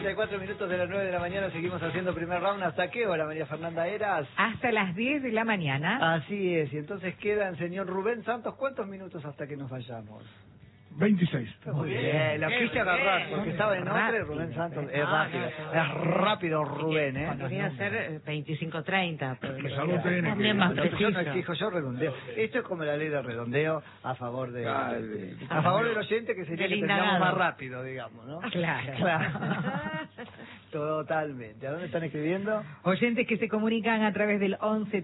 54 minutos de las 9 de la mañana, seguimos haciendo primer round. ¿Hasta qué hora, María Fernanda Eras? Hasta las 10 de la mañana. Así es, y entonces quedan, señor Rubén Santos, ¿cuántos minutos hasta que nos vayamos? 26. Muy bien, lo quise agarrar porque estaba en otra y Rubén Santos es rápido. Es rápido Rubén, ¿eh? Podría ser 25-30. Que salud tiene. También más Yo preciso. no exijo, yo redondeo. Esto es como la ley del redondeo a favor de a favor del oyente, que sería que tengamos más rápido, digamos, ¿no? Claro. Totalmente. ¿A dónde están escribiendo? Oyentes que se comunican a través del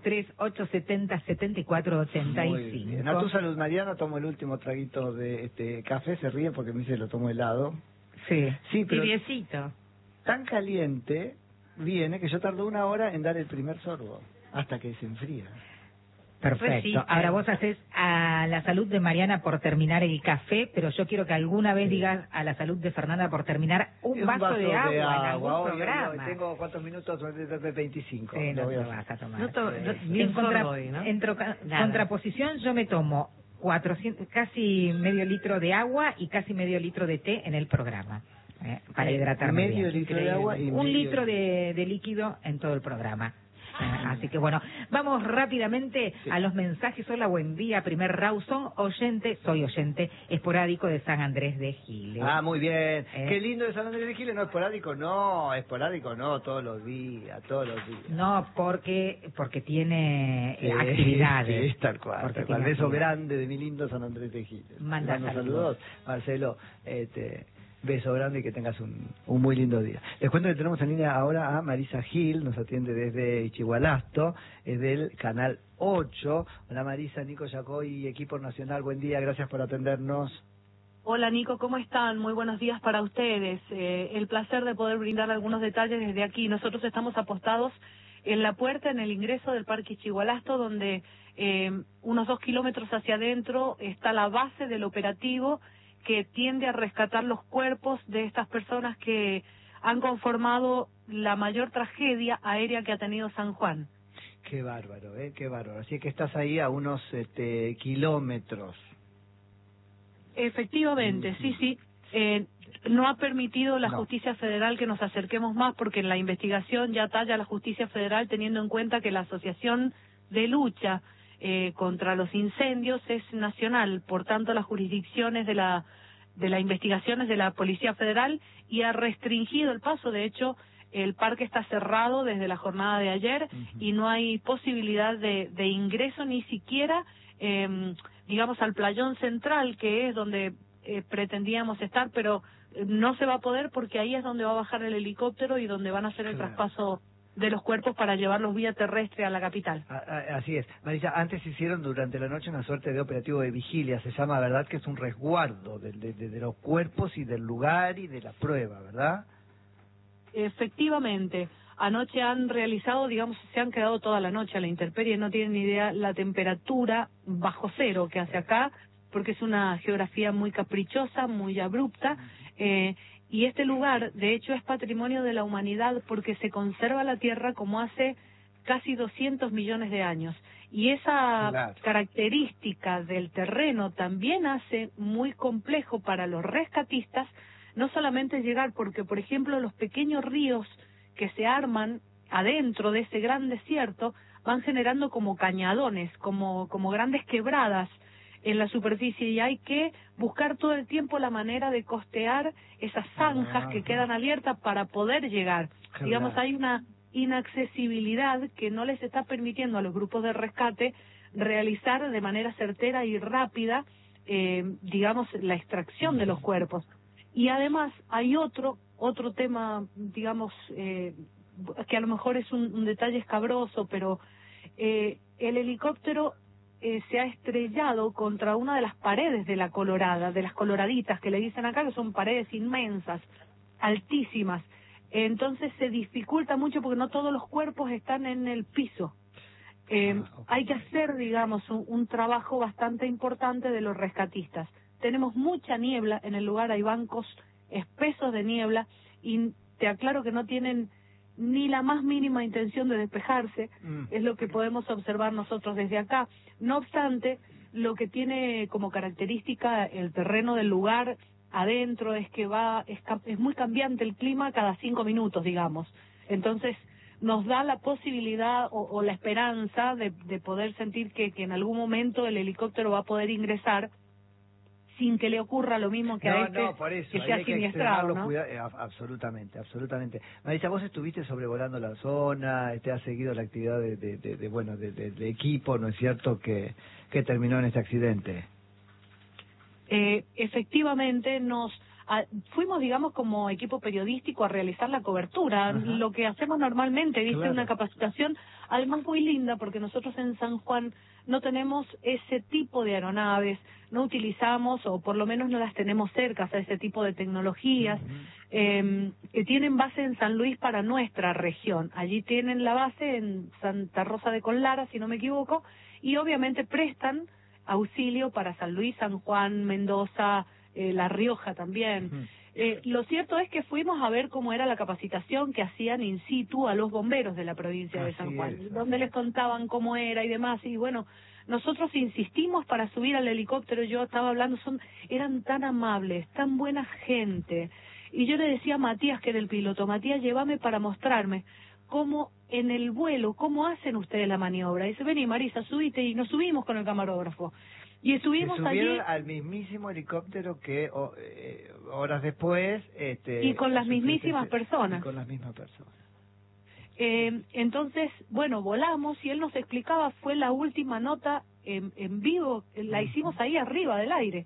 11-3870-7485. Muy bien. A tu salud, Mariano. Tomo el último traguito de café. Se ríen porque me dice lo tomo helado. Sí, pero tibiecito. tan caliente viene que yo tardo 1 hora en dar el primer sorbo hasta que se enfría. Perfecto. Resiste. Ahora vos haces a la salud de Mariana por terminar el café, pero yo quiero que alguna vez digas a la salud de Fernanda por terminar un vaso de agua en algún Hoy, programa. tengo ¿cuántos minutos? 25. Sí, no Lo voy te a lo hacer. vas a tomar. Ni un En sorbo hoy, ¿no? Nada. contraposición yo me tomo 400, casi medio litro de agua y casi medio litro de té en el programa. Para hidratarme Medio bien. litro de agua y un medio litro de líquido en todo el programa. Así que bueno, vamos rápidamente a los mensajes. Hola, buen día. Primer round, soy oyente esporádico de San Andrés de Giles. Ah, muy bien. Qué lindo de San Andrés de Giles. No, esporádico no, todos los días. No, porque tiene actividades. Sí, tal cual. Porque Tal cual. tiene Beso actividades. grande de mi lindo San Andrés de Giles. Manda saludos. Marcelo, beso grande y que tengas un muy lindo día. Les cuento que tenemos en línea ahora a Marisa Gil, nos atiende desde Ichigualasto, es del Canal 8. Hola Marisa, Nico Yacoy, equipo nacional, buen día, gracias por atendernos. Hola Nico, ¿cómo están? Muy buenos días para ustedes. El placer de poder brindar algunos detalles desde aquí. Nosotros estamos apostados en la puerta, en el ingreso del Parque Ichigualasto, donde unos 2 kilómetros hacia adentro está la base del operativo que tiende a rescatar los cuerpos de estas personas que han conformado la mayor tragedia aérea que ha tenido San Juan. Qué bárbaro, qué bárbaro. Así que estás ahí a unos kilómetros. Efectivamente, sí. No ha permitido la justicia federal que nos acerquemos más, porque en la investigación ya talla la justicia federal, teniendo en cuenta que la Asociación de Lucha contra los Incendios es nacional, por tanto las jurisdicciones de la investigación es de la Policía Federal, y ha restringido el paso. De hecho, el parque está cerrado desde la jornada de ayer y no hay posibilidad de ingreso ni siquiera, digamos, al playón central, que es donde pretendíamos estar, pero no se va a poder porque ahí es donde va a bajar el helicóptero y donde van a hacer el traspaso de los cuerpos para llevarlos vía terrestre a la capital. Así es. Marisa, antes hicieron durante la noche una suerte de operativo de vigilia, se llama, ¿verdad?, que es un resguardo de los cuerpos y del lugar y de la prueba, ¿verdad? Efectivamente. Anoche han realizado, digamos, se han quedado toda la noche a la intemperie, no tienen ni idea la temperatura bajo cero que hace acá, porque es una geografía muy caprichosa, muy abrupta, y este lugar, de hecho, es patrimonio de la humanidad porque se conserva la tierra como hace casi 200 millones de años. Y esa característica del terreno también hace muy complejo para los rescatistas no solamente llegar, porque, por ejemplo, los pequeños ríos que se arman adentro de ese gran desierto van generando como cañadones, como grandes quebradas en la superficie, y hay que buscar todo el tiempo la manera de costear esas zanjas que quedan abiertas para poder llegar. Digamos, hay una inaccesibilidad que no les está permitiendo a los grupos de rescate realizar de manera certera y rápida, digamos, la extracción de los cuerpos. Y además hay otro tema, digamos, que a lo mejor es un detalle escabroso, pero el helicóptero se ha estrellado contra una de las paredes de la Colorada, de las coloraditas que le dicen acá, que son paredes inmensas, altísimas. Entonces se dificulta mucho porque no todos los cuerpos están en el piso. Hay que hacer, digamos, un trabajo bastante importante de los rescatistas. Tenemos mucha niebla en el lugar, hay bancos espesos de niebla, y te aclaro que no tienen ni la más mínima intención de despejarse, es lo que podemos observar nosotros desde acá. No obstante, lo que tiene como característica el terreno del lugar adentro es que es muy cambiante el clima cada 5 minutos, digamos. Entonces nos da la posibilidad o la esperanza de poder sentir que en algún momento el helicóptero va a poder ingresar sin que le ocurra lo mismo que a este, por eso, que ahí sea hay que siniestrado, ¿no? Absolutamente, absolutamente. Marisa, vos estuviste sobrevolando la zona, te has seguido la actividad del equipo, ¿no es cierto?, que terminó en este accidente. Efectivamente, fuimos, digamos, como equipo periodístico a realizar la cobertura, Ajá. lo que hacemos normalmente, ¿viste? Claro. Una capacitación, además muy linda, porque nosotros en San Juan no tenemos ese tipo de aeronaves, no utilizamos, o por lo menos no las tenemos cerca, a ese tipo de tecnologías, que tienen base en San Luis para nuestra región. Allí tienen la base en Santa Rosa de Conlara, si no me equivoco, y obviamente prestan auxilio para San Luis, San Juan, Mendoza, La Rioja también. Lo cierto es que fuimos a ver cómo era la capacitación que hacían in situ a los bomberos de la provincia de San Juan, donde les contaban cómo era y demás, y bueno, nosotros insistimos para subir al helicóptero. Yo estaba hablando, eran tan amables, tan buena gente, y yo le decía a Matías, que era el piloto, Matías, llévame para mostrarme cómo en el vuelo, cómo hacen ustedes la maniobra. Y dice, vení Marisa, subite, y nos subimos con el camarógrafo. Y estuvimos se subieron allí al mismísimo helicóptero que horas después y con las mismísimas personas. Y con las mismas personas. Entonces, bueno, volamos y él nos explicaba, fue la última nota en vivo, la hicimos ahí arriba del aire.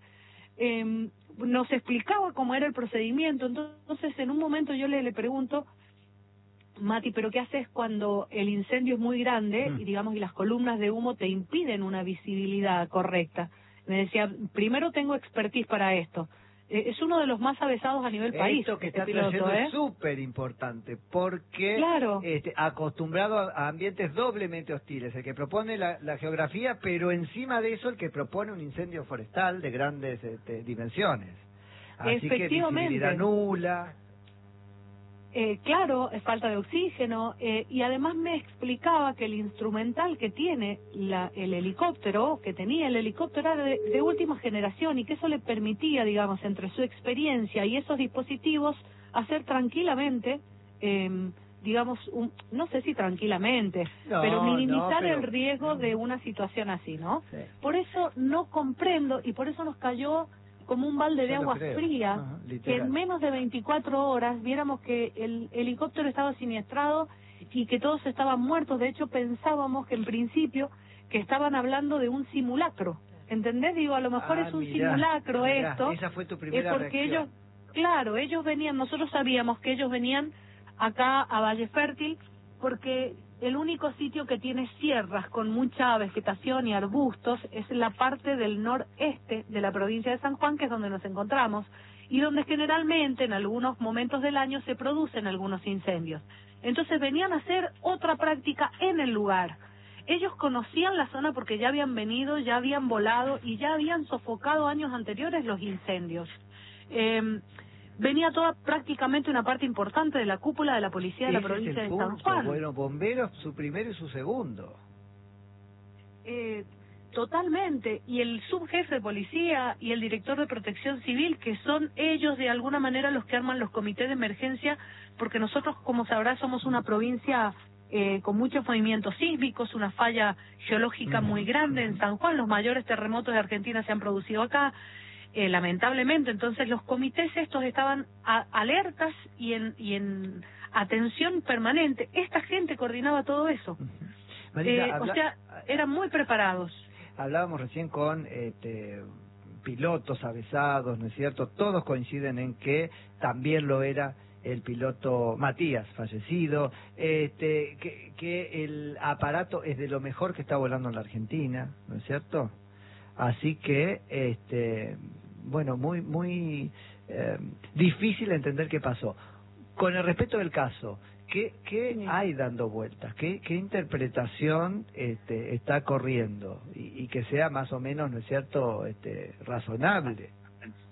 Nos explicaba cómo era el procedimiento. Entonces, en un momento yo le pregunto, Mati, ¿pero qué haces cuando el incendio es muy grande y digamos y las columnas de humo te impiden una visibilidad correcta? Me decía, primero tengo expertise para esto. Es uno de los más avesados a nivel país. Esto que este está piloto, trayendo es súper importante, porque claro, acostumbrado a ambientes doblemente hostiles, el que propone la geografía, pero encima de eso el que propone un incendio forestal de grandes dimensiones. Así que visibilidad nula. Claro, es falta de oxígeno, y además me explicaba que el instrumental que tiene el helicóptero, que tenía el helicóptero, era de última generación, y que eso le permitía, digamos, entre su experiencia y esos dispositivos, hacer tranquilamente, digamos, no sé si tranquilamente, pero minimizar el riesgo de una situación así, ¿no? Sí. Por eso no comprendo, y por eso nos cayó como un balde de agua fría. Ajá, que en menos de 24 horas viéramos que el helicóptero estaba siniestrado y que todos estaban muertos. De hecho, pensábamos que en principio que estaban hablando de un simulacro. ¿Entendés? Digo, a lo mejor es un simulacro esto. Esa fue tu primera porque reacción. ellos, claro, ellos venían, nosotros sabíamos que ellos venían acá a Valle Fértil porque el único sitio que tiene sierras con mucha vegetación y arbustos es la parte del noreste de la provincia de San Juan, que es donde nos encontramos, y donde generalmente en algunos momentos del año se producen algunos incendios. Entonces venían a hacer otra práctica en el lugar. Ellos conocían la zona porque ya habían venido, ya habían volado y ya habían sofocado años anteriores los incendios. Venía toda prácticamente una parte importante de la cúpula de la policía de la provincia de San Juan. Bueno, bomberos, su primero y su segundo. Totalmente. Y el subjefe de policía y el director de protección civil, que son ellos de alguna manera los que arman los comités de emergencia, porque nosotros, como sabrás, somos una provincia con muchos movimientos sísmicos, una falla geológica muy grande en San Juan. Los mayores terremotos de Argentina se han producido acá. Lamentablemente, entonces los comités estos estaban alertas y en atención permanente. Esta gente coordinaba todo eso. Marisa, o sea, eran muy preparados. Hablábamos recién con pilotos avesados, ¿no es cierto? Todos coinciden en que también lo era el piloto Matías, fallecido, que el aparato es de lo mejor que está volando en la Argentina, ¿no es cierto? Así que, bueno, muy difícil entender qué pasó. Con el respeto del caso, ¿qué hay dando vueltas? ¿Qué interpretación está corriendo? Y que sea más o menos, ¿no es cierto?, razonable.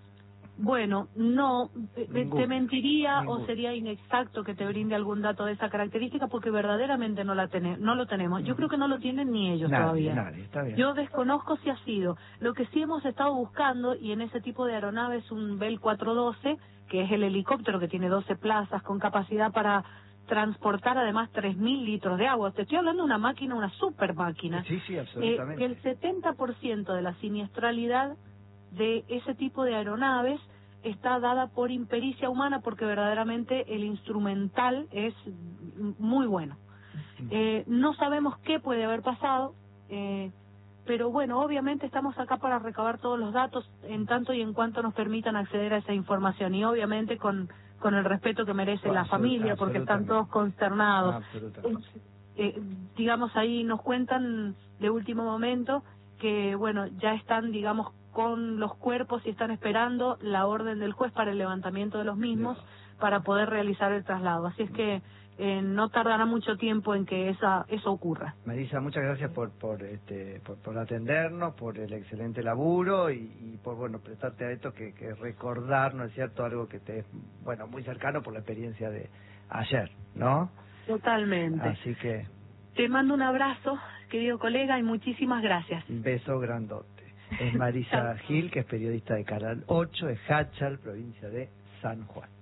Bueno, no, Ninguno. te mentiría Ninguno. o sería inexacto que te brinde algún dato de esa característica porque verdaderamente no lo tenemos. Yo creo que no lo tienen ni ellos todavía. Nadie, está bien. Yo desconozco si ha sido. Lo que sí hemos estado buscando, y en ese tipo de aeronaves, un Bell 412, que es el helicóptero que tiene 12 plazas con capacidad para transportar además 3.000 litros de agua. Te estoy hablando de una máquina, una super máquina. Sí, absolutamente. Que el 70% de la siniestralidad de ese tipo de aeronaves está dada por impericia humana porque verdaderamente el instrumental es muy bueno. No sabemos qué puede haber pasado, pero bueno, obviamente estamos acá para recabar todos los datos en tanto y en cuanto nos permitan acceder a esa información y obviamente con el respeto que merece la familia porque están todos consternados. Digamos, ahí nos cuentan de último momento que, bueno, ya están, digamos, con los cuerpos y están esperando la orden del juez para el levantamiento de los mismos para poder realizar el traslado. Así es que no tardará mucho tiempo en que eso ocurra. Marisa, muchas gracias por atendernos, por el excelente laburo y por, bueno, prestarte a esto que recordar, ¿no es cierto?, algo que te es, bueno, muy cercano por la experiencia de ayer, ¿no? Totalmente. Así que... Te mando un abrazo, querido colega, y muchísimas gracias. Un beso grandote. Es Marisa Gil, que es periodista de Canal 8, de Hachal, provincia de San Juan.